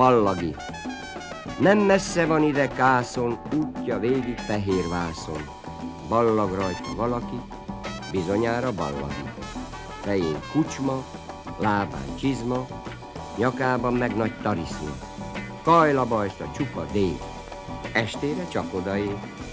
Ballagi. Nem messze van ide Kászon, útja végig fehér vászon. Ballag rajta valaki, bizonyára Ballagi. Fején kucsma, lábán csizma, nyakában meg nagy tariszma. Kajlabajsza csupa dél, estére csak odaér.